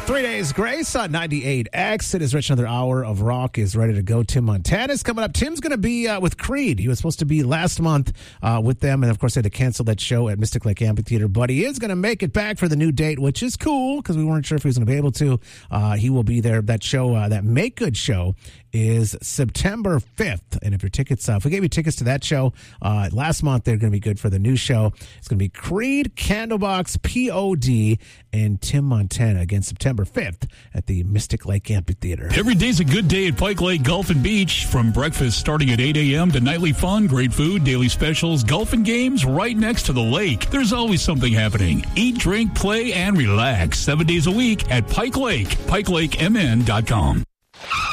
3 Days Grace on 98X. It is Rich. Another hour of rock is ready to go. Tim Montana is coming up. Tim's going to be with Creed. He was supposed to be last month with them, and of course they had to cancel that show at Mystic Lake Amphitheater, but he is going to make it back for the new date, which is cool because we weren't sure if he was going to be able to. He will be there. That show, that Make Good show, is September 5th. And if your tickets, if we gave you tickets to that show last month, they're going to be good for the new show. It's going to be Creed, Candlebox, POD, and Tim Montana again September 5th at the Mystic Lake Amphitheater. Every day's a good day at Pike Lake Golf and Beach. From breakfast starting at 8 a.m. to nightly fun, great food, daily specials, golf and games right next to the lake. There's always something happening. Eat, drink, play, and relax 7 days a week at Pike Lake. PikeLakeMN.com.